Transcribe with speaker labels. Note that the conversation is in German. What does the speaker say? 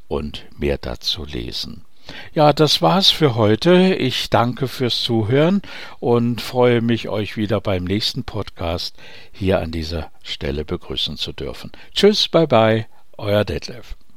Speaker 1: und mehr dazu lesen. Ja, das war's für heute. Ich danke fürs Zuhören und freue mich, euch wieder beim nächsten Podcast hier an dieser Stelle begrüßen zu dürfen. Tschüss, bye bye, euer Detlef.